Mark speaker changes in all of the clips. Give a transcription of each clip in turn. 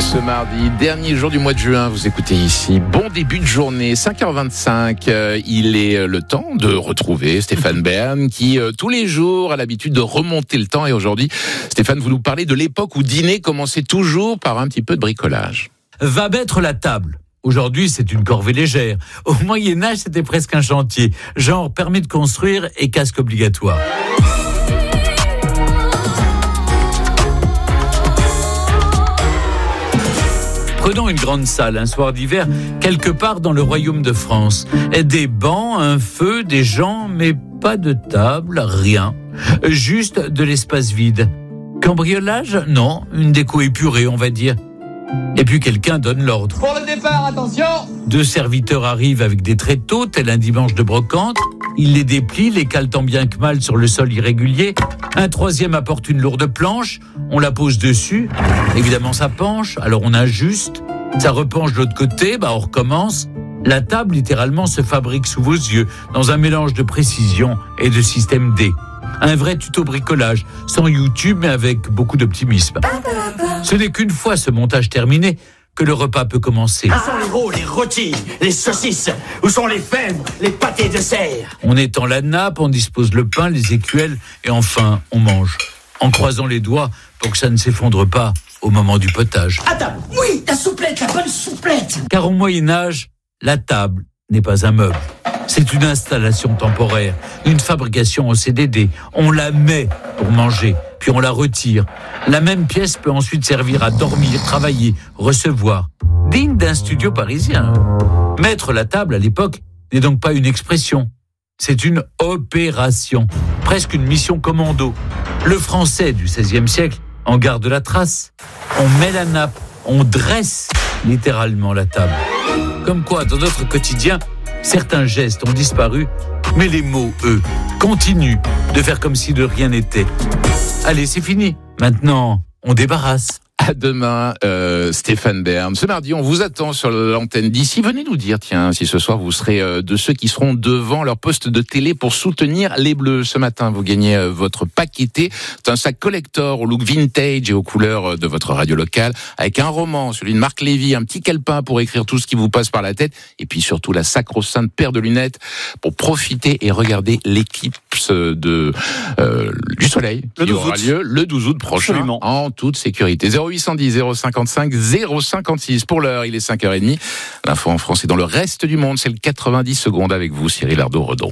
Speaker 1: Ce mardi, dernier jour du mois de juin, vous écoutez ici. Bon début de journée, 5h25. Il est le temps de retrouver Stéphane Bern qui, tous les jours, a l'habitude de remonter le temps. Et aujourd'hui, Stéphane, vous nous parlez de l'époque où dîner commençait toujours par un petit peu de bricolage.
Speaker 2: Va mettre la table. Aujourd'hui, c'est une corvée légère. Au Moyen-Âge, c'était presque un chantier. Genre permis de construire et casque obligatoire. Prenons une grande salle, un soir d'hiver, quelque part dans le royaume de France. Des bancs, un feu, des gens, mais pas de table, rien. Juste de l'espace vide. Cambriolage ? Non, une déco épurée, on va dire. Et puis quelqu'un donne l'ordre.
Speaker 3: Pour le départ, attention !
Speaker 2: 2 serviteurs arrivent avec des tréteaux, tel un dimanche de brocante. Ils les déplient, les calent tant bien que mal sur le sol irrégulier. Un troisième apporte une lourde planche, on la pose dessus. Évidemment, ça penche, alors on ajuste. Ça repenche de l'autre côté, on recommence. La table, littéralement, se fabrique sous vos yeux, dans un mélange de précision et de système D. Un vrai tuto bricolage, sans YouTube, mais avec beaucoup d'optimisme. Ce n'est qu'une fois ce montage terminé que le repas peut commencer.
Speaker 4: Où sont les veau, les rôtis, les saucisses? Où sont les fèves, les pâtés de serre?
Speaker 2: On étend la nappe, on dispose le pain, les écuelles, et enfin, on mange. En croisant les doigts pour que ça ne s'effondre pas au moment du potage.
Speaker 4: À table, oui, la souplette, la bonne souplette.
Speaker 2: Car au Moyen-Âge, la table n'est pas un meuble. C'est une installation temporaire, une fabrication au CDD. On la met pour manger, puis on la retire. La même pièce peut ensuite servir à dormir, travailler, recevoir. Digne d'un studio parisien. Mettre la table à l'époque n'est donc pas une expression. C'est une opération, presque une mission commando. Le français du XVIe siècle en garde la trace. On met la nappe, on dresse littéralement la table. Comme quoi, dans notre quotidien, certains gestes ont disparu, mais les mots, eux, continuent de faire comme si de rien n'était. Allez, c'est fini. Maintenant, on débarrasse.
Speaker 1: À demain, Stéphane Bern. Ce mardi, on vous attend sur l'antenne d'ici. Venez nous dire, tiens, si ce soir vous serez de ceux qui seront devant leur poste de télé pour soutenir les Bleus. Ce matin, vous gagnez votre pack été. C'est un sac collector au look vintage et aux couleurs de votre radio locale, avec un roman, celui de Marc Lévy, un petit calepin pour écrire tout ce qui vous passe par la tête, et puis surtout la sacro-sainte paire de lunettes pour profiter et regarder l'éclipse du soleil qui aura lieu le 12 août prochain. Absolument. En toute sécurité. 0810 055 056. Pour l'heure, il est 5h30. L'info en France et dans le reste du monde, c'est le 90 secondes avec vous, Cyril Ardo-Redon.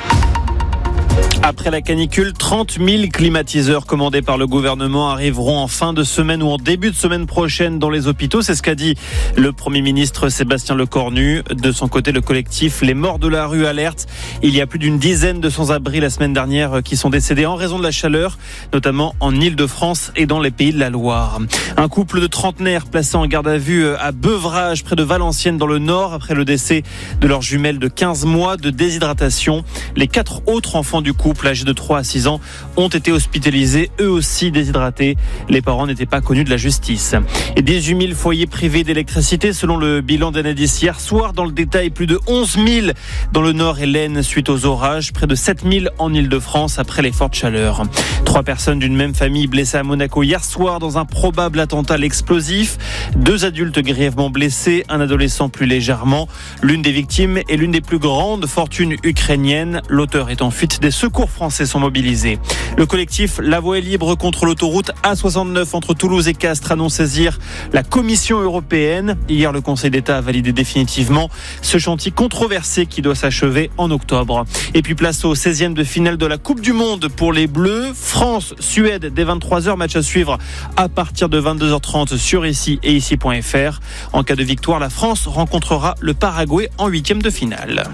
Speaker 5: Après la canicule, 30 000 climatiseurs commandés par le gouvernement arriveront en fin de semaine ou en début de semaine prochaine dans les hôpitaux. C'est ce qu'a dit le Premier ministre Sébastien Lecornu. De son côté, le collectif Les Morts de la Rue alerte. Il y a plus d'une dizaine de sans-abri la semaine dernière qui sont décédés en raison de la chaleur, notamment en Île-de-France et dans les Pays de la Loire. Un couple de trentenaires placé en garde à vue à Beuvrages, près de Valenciennes dans le Nord, après le décès de leur jumelle de 15 mois de déshydratation. Les 4 autres enfants du couple, âgés de 3 à 6 ans, ont été hospitalisés, eux aussi déshydratés. Les parents n'étaient pas connus de la justice. Et 18 000 foyers privés d'électricité selon le bilan d'Enedis hier soir. Dans le détail, plus de 11 000 dans le Nord et l'Aisne suite aux orages, près de 7 000 en Île-de-France après les fortes chaleurs. 3 personnes d'une même famille blessées à Monaco hier soir dans un probable attentat explosif. 2 adultes grièvement blessés, un adolescent plus légèrement. L'une des victimes est l'une des plus grandes fortunes ukrainiennes. L'auteur est en fuite. Des secours français sont mobilisés. Le collectif La Voie est libre contre l'autoroute A69 entre Toulouse et Castres annonce saisir la Commission européenne. Hier, le Conseil d'État a validé définitivement ce chantier controversé qui doit s'achever en octobre. Et puis place au 16e de finale de la Coupe du Monde pour les Bleus. France-Suède dès 23h, match à suivre à partir de 22h30 sur ici et ici.fr. En cas de victoire, la France rencontrera le Paraguay en 8e de finale.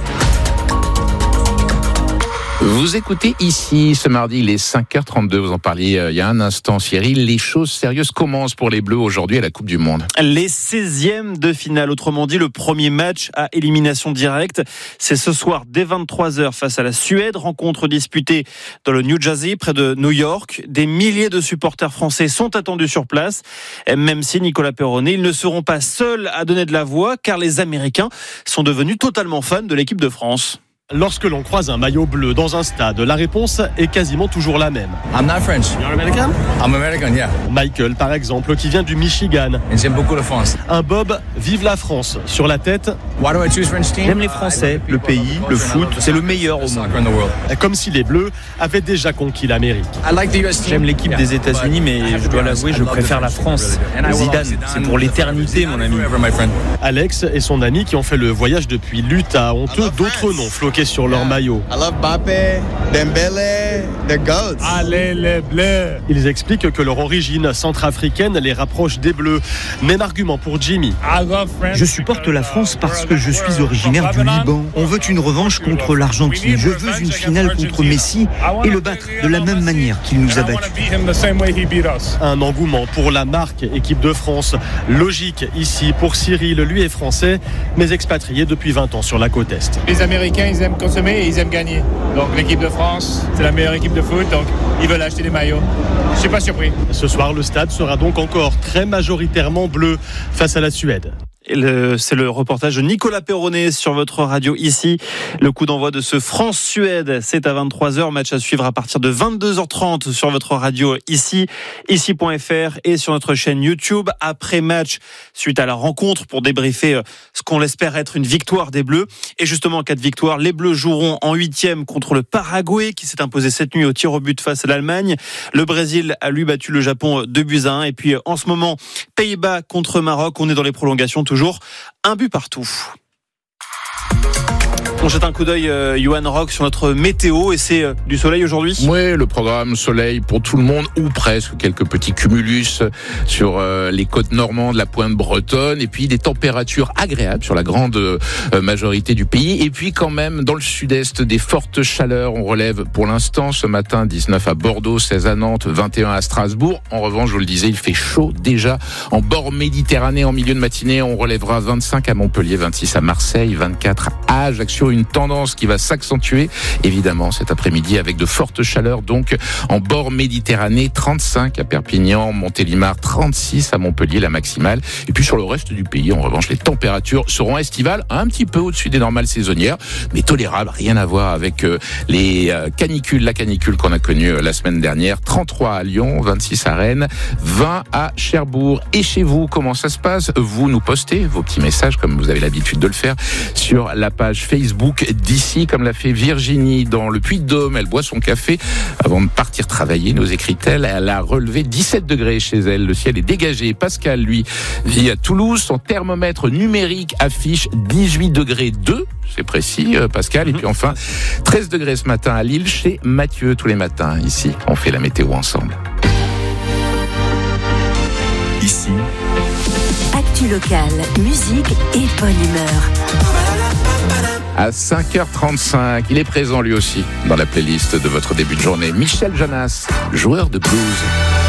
Speaker 1: Vous écoutez ici ce mardi, il est 5h32, vous en parliez il y a un instant Cyril, les choses sérieuses commencent pour les Bleus aujourd'hui à la Coupe du Monde.
Speaker 5: Les 16e de finale, autrement dit le premier match à élimination directe, c'est ce soir dès 23h face à la Suède, rencontre disputée dans le New Jersey près de New York. Des milliers de supporters français sont attendus sur place, même si Nicolas Perronnet, ils ne seront pas seuls à donner de la voix car les Américains sont devenus totalement fans de l'équipe de France.
Speaker 3: Lorsque l'on croise un maillot bleu dans un stade, la réponse est quasiment toujours la même.
Speaker 6: I'm not French.
Speaker 3: You're American?
Speaker 6: I'm American, yeah.
Speaker 3: Michael, par exemple, qui vient du Michigan.
Speaker 6: Et j'aime beaucoup la France.
Speaker 3: Un bob « Vive la France » sur la tête.
Speaker 6: Why do I choose French team?
Speaker 7: J'aime les Français, le pays, le foot, c'est le meilleur au monde.
Speaker 3: Comme si les Bleus avaient déjà conquis l'Amérique.
Speaker 7: J'aime l'équipe des États-Unis, mais je dois l'avouer, je préfère la France. Zidane, c'est pour l'éternité, mon ami.
Speaker 3: Alex et son ami qui ont fait le voyage depuis l'Utah ont eux d'autres noms floqués sur leur maillot.
Speaker 8: I love Mbappé, Dembélé, the GOATs.
Speaker 3: Allez les Bleus! Ils expliquent que leur origine centrafricaine les rapproche des Bleus. Même argument pour Jimmy.
Speaker 9: Je supporte la France parce que je suis originaire du Liban. On veut une revanche contre l'Argentine. Je veux une finale contre Messi et le battre de la même manière qu'il nous a battus.
Speaker 3: Un engouement pour la marque équipe de France. Logique ici pour Cyril, lui est français, mais expatrié depuis 20 ans sur la côte Est.
Speaker 10: Les Américains, ils aiment consommer et ils aiment gagner. Donc l'équipe de France, c'est la meilleure équipe de foot, donc ils veulent acheter des maillots. Je suis pas surpris.
Speaker 3: Ce soir, le stade sera donc encore très majoritairement bleu face à la Suède.
Speaker 5: C'est le reportage de Nicolas Perronnet sur votre radio ici. Le coup d'envoi de ce France-Suède, c'est à 23h. Match à suivre à partir de 22h30 sur votre radio ici.fr et sur notre chaîne YouTube. Après match, suite à la rencontre pour débriefer ce qu'on espère être une victoire des Bleus. Et justement, en cas de victoire, les Bleus joueront en 8e contre le Paraguay qui s'est imposé cette nuit au tir au but face à l'Allemagne. Le Brésil a lui battu le Japon 2-1. Et puis en ce moment, Pays-Bas contre Maroc. On est dans les prolongations toujours. Un but partout. On jette un coup d'œil, Johan Rock, sur notre météo et c'est du soleil aujourd'hui.
Speaker 1: Oui, le programme soleil pour tout le monde ou presque. Quelques petits cumulus sur les côtes normandes, la pointe bretonne et puis des températures agréables sur la grande majorité du pays. Et puis quand même dans le sud-est des fortes chaleurs. On relève pour l'instant ce matin 19 à Bordeaux, 16 à Nantes, 21 à Strasbourg. En revanche, je vous le disais, il fait chaud déjà en bord Méditerranée en milieu de matinée. On relèvera 25 à Montpellier, 26 à Marseille, 24 à Ajaccio. Une tendance qui va s'accentuer évidemment cet après-midi avec de fortes chaleurs donc en bord Méditerranée, 35 à Perpignan, Montélimar, 36 à Montpellier la maximale. Et puis sur le reste du pays, en revanche, les températures seront estivales, un petit peu au-dessus des normales saisonnières, mais tolérables, rien à voir avec la canicule qu'on a connue la semaine dernière. 33 à Lyon, 26 à Rennes, 20 à Cherbourg. Et chez vous, comment ça se passe? Vous nous postez vos petits messages comme vous avez l'habitude de le faire sur la page Facebook d'ici, comme l'a fait Virginie dans le Puy-de-Dôme. Elle boit son café avant de partir travailler, nous écrit-elle. Elle a relevé 17 degrés chez elle. Le ciel est dégagé. Pascal, lui, vit à Toulouse. Son thermomètre numérique affiche 18 degrés 2. C'est précis, Pascal. Et puis enfin, 13 degrés ce matin à Lille chez Mathieu. Tous les matins, ici, on fait la météo ensemble.
Speaker 11: Ici, actu local, musique et bonne humeur.
Speaker 1: À 5h35, il est présent lui aussi dans la playlist de votre début de journée. Michel Janas, joueur de blues.